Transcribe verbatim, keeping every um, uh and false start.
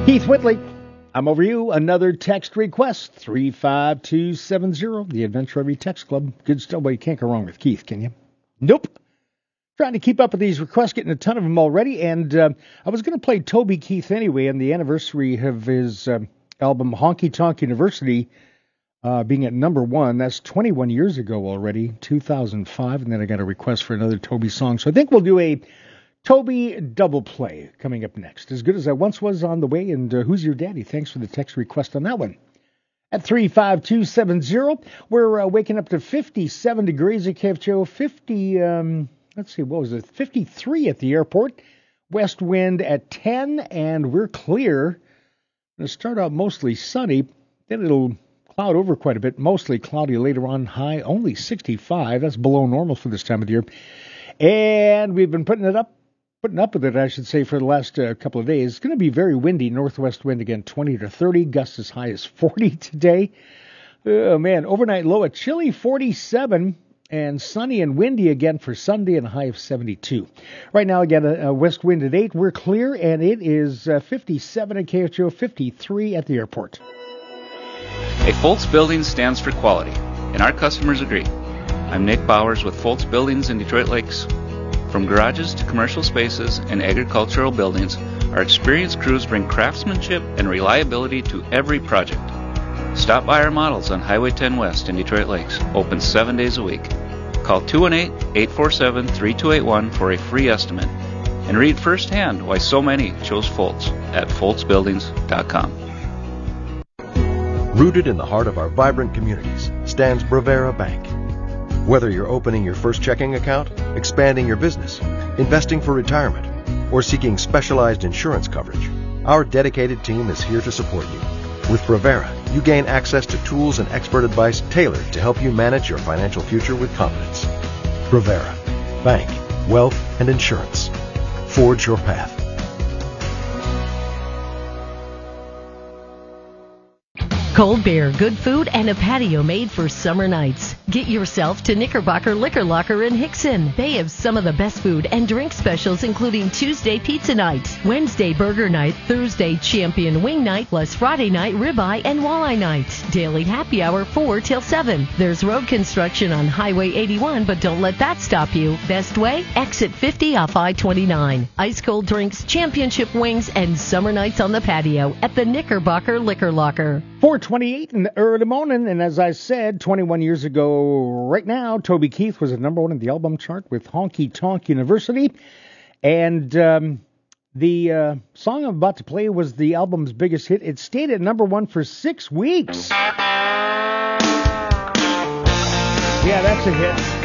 Keith Whitley, I'm over you. Another text request, three five two seven zero, the Adventure Every Text Club. Good stuff. Well, you can't go wrong with Keith, can you? Nope. Trying to keep up with these requests, getting a ton of them already, and uh, I was going to play Toby Keith anyway, and the anniversary of his uh, album Honky Tonk University uh, being at number one. That's twenty-one years ago already, two thousand five, and then I got a request for another Toby song. So I think we'll do a Toby double play coming up next. As Good As I Once Was on the way, and uh, Who's Your Daddy? Thanks for the text request on that one. At three five two seven zero, we're uh, waking up to fifty-seven degrees at K F J O, fifty... Um, Let's see, what was it? fifty-three at the airport. West wind at ten, and we're clear. It'll start out mostly sunny. Then it'll cloud over quite a bit. Mostly cloudy later on. High only sixty-five. That's below normal for this time of the year. And we've been putting it up, putting up with it, I should say, for the last uh, couple of days. It's going to be very windy. Northwest wind again, twenty to thirty. Gusts as high as forty today. Oh, man. Overnight low at chilly forty-seven. And sunny and windy again for Sunday and a high of seventy-two. Right now, again, a, a west wind at eight. We're clear, and it is uh, fifty-seven at K F J O, fifty-three at the airport. A Foltz Building stands for quality, and our customers agree. I'm Nick Bowers with Foltz Buildings in Detroit Lakes. From garages to commercial spaces and agricultural buildings, our experienced crews bring craftsmanship and reliability to every project. Stop by our models on Highway ten West in Detroit Lakes, open seven days a week. Call two one eight, eight four seven, three two eight one for a free estimate and read firsthand why so many chose Foltz at foltz buildings dot com. Rooted in the heart of our vibrant communities stands Bravera Bank. Whether you're opening your first checking account, expanding your business, investing for retirement, or seeking specialized insurance coverage, our dedicated team is here to support you. With Bravera, you gain access to tools and expert advice tailored to help you manage your financial future with confidence. Bravera, bank, wealth, and insurance. Forge your path. Cold beer, good food, and a patio made for summer nights. Get yourself to Knickerbocker Liquor Locker in Hickson. They have some of the best food and drink specials, including Tuesday pizza night, Wednesday burger night, Thursday champion wing night, plus Friday night ribeye and walleye night. Daily happy hour four till seven. There's road construction on Highway eighty-one, but don't let that stop you. Best way? Exit fifty off I twenty-nine. Ice cold drinks, championship wings, and summer nights on the patio at the Knickerbocker Liquor Locker. four twenty-eight in the early morning, and as I said, twenty-one years ago right now, Toby Keith was at number one in the album chart with Honky Tonk University, and um, the uh, song I'm about to play was the album's biggest hit. It stayed at number one for six weeks. Yeah, that's a hit.